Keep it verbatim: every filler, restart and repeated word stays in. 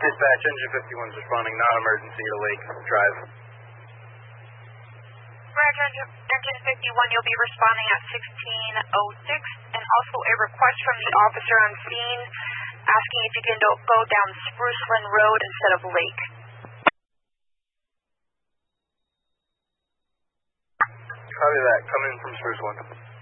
Dispatch, engine fifty-one's responding, non-emergency to Lake Drive. Roger, engine fifty-one, you'll be responding at sixteen oh six, and also a request from the officer on scene asking if you can go down Spruceland Road instead of Lake. Copy that. Come in from Spruceland.